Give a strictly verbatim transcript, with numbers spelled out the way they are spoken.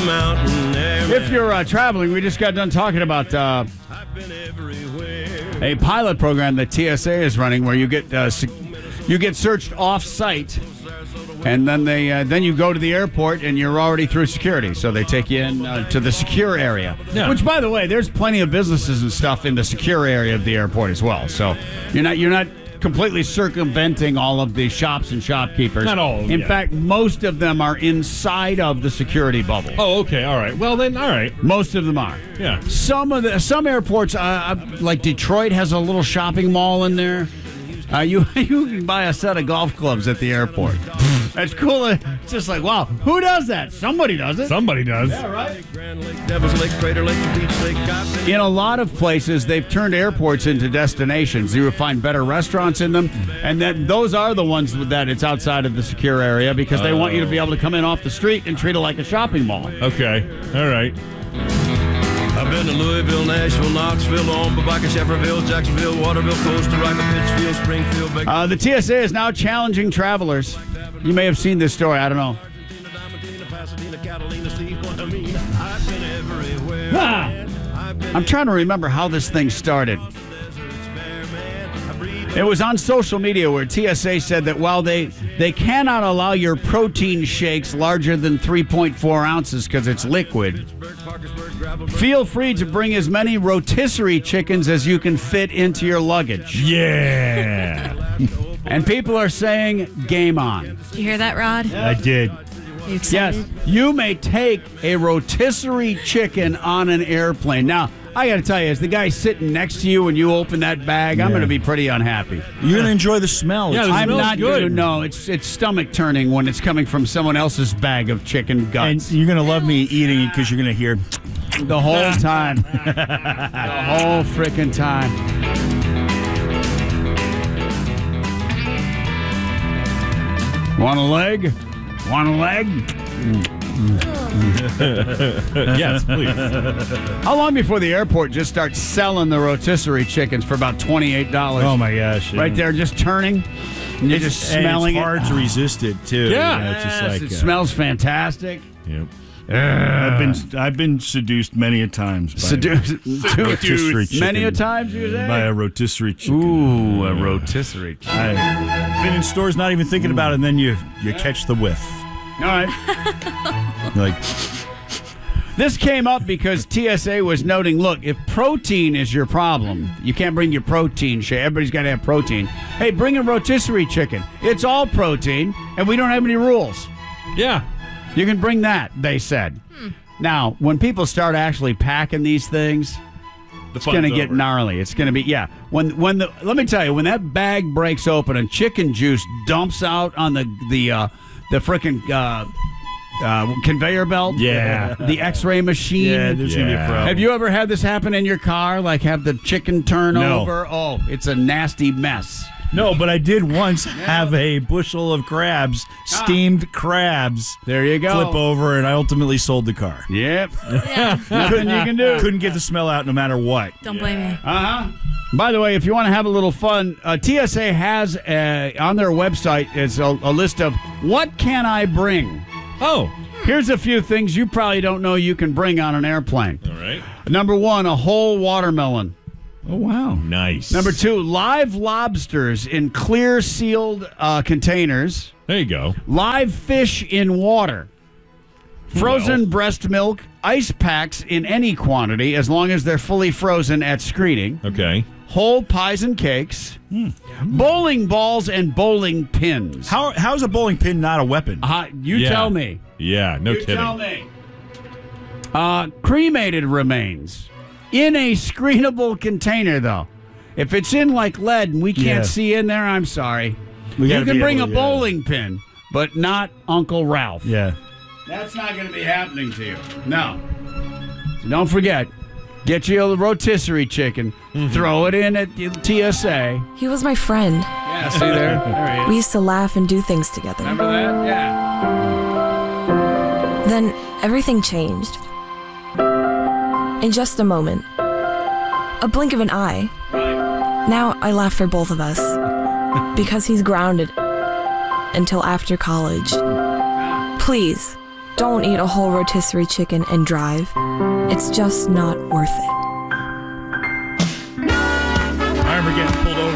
mountain air. If you're uh, traveling, we just got done talking about uh, a pilot program that T S A is running where you get uh, you get searched off-site, and then they uh, then you go to the airport and you're already through security. So they take you in uh, to the secure area. Yeah. Which, by the way, there's plenty of businesses and stuff in the secure area of the airport as well. So you're not you're not completely circumventing all of the shops and shopkeepers. Not all, In yeah. fact, most of them are inside of the security bubble. Oh, okay, all right. Well, then, all right. Most of them are. Yeah. Some of the some airports, uh, like Detroit, has a little shopping mall in there. Uh, you you can buy a set of golf clubs at the airport. That's cool. It's just like, wow, who does that? Somebody does it. Somebody does. Yeah, right. Grand Lake, Devil's Lake, Crater Lake, Beach Lake, God. In a lot of places, they've turned airports into destinations. You will find better restaurants in them, and that those are the ones that it's outside of the secure area because they want you to be able to come in off the street and treat it like a shopping mall. Okay, all right. I've been to Louisville, Nashville, Knoxville, Omaha, Shefferville, Jacksonville, Waterville, Costa Rica, Pittsfield, Springfield. Big- Uh, the T S A is now challenging travelers. You may have seen this story. I don't know. Ah! I'm trying to remember how this thing started. It was on social media where T S A said that while they, they cannot allow your protein shakes larger than three point four ounces because it's liquid, feel free to bring as many rotisserie chickens as you can fit into your luggage. Yeah. And people are saying, game on. Did you hear that, Rod? I did. Are you excited? Yes, you may take a rotisserie chicken on an airplane. Now, I got to tell you, as the guy sitting next to you when you open that bag, I'm Yeah. going to be pretty unhappy. You're going to enjoy the smell. Yeah, It's- the I'm smells not good. going to know. It's it's stomach turning when it's coming from someone else's bag of chicken and guts. you're going to love me eating it because you're going to hear. The whole time. The whole freaking time. Want a leg? Want a leg? Yes, please. How long before the airport just starts selling the rotisserie chickens for about twenty-eight dollars? Oh my gosh! Right there, just turning, and you're It's, just and smelling it's hard it. to resist it too. Yeah. You know, it's just Yes, like it uh, smells fantastic. Yep. I've been I've been seduced many a times by, Seduced. rotisserie chicken. Many a times, you say? by a rotisserie chicken. Ooh, a rotisserie chicken. I've been in stores not even thinking about it, and then you you catch the whiff. All right. You're like, This came up because T S A was noting, look, if protein is your problem, you can't bring your protein shake. Everybody's got to have protein. Hey, bring a rotisserie chicken. It's all protein, and we don't have any rules. Yeah. You can bring that, they said. Now, when people start actually packing these things, The it's going to get gnarly. It's going to be, yeah. When when the let me tell you, when that bag breaks open and chicken juice dumps out on the the uh, the frickin' uh, uh, conveyor belt, Yeah. the X-ray machine. yeah, there's gonna be a Yeah. problem. Have you ever had this happen in your car? Like have the chicken turn No. over? Oh, it's a nasty mess. No, but I did once have a bushel of crabs, steamed crabs, There you go. flip over, and I ultimately sold the car. Yep. Nothing you can do. Couldn't get the smell out no matter what. Don't blame me. Uh-huh. By the way, if you want to have a little fun, uh, T S A has uh, on their website is a, a list of what can I bring. Oh. Here's a few things you probably don't know you can bring on an airplane. All right. Number one, a whole watermelon. Oh, wow. Nice. Number two, live lobsters in clear sealed uh, containers. There you go. Live fish in water. Frozen Well. breast milk. Ice packs in any quantity as long as they're fully frozen at screening. Okay. Whole pies and cakes. Bowling balls and bowling pins. How How's a bowling pin not a weapon? Uh, you Yeah. tell me. Yeah, no you kidding. tell me. Uh, cremated remains in a screenable container, though. If it's in like lead and we can't Yeah. see in there, I'm sorry. We You gotta can be bring a able to, yeah. bowling pin, but not Uncle Ralph. Yeah. That's not going to be happening to you. No. So don't forget, get you a rotisserie chicken, throw it in at the T S A. He was my friend. Yeah, see there? There he We is. used to laugh and do things together. Remember that? Yeah. Then everything changed. In just a moment. A blink of an eye. Now I laugh for both of us. Because he's grounded until after college. Please, Don't eat a whole rotisserie chicken and drive. It's just not worth it. I remember getting pulled over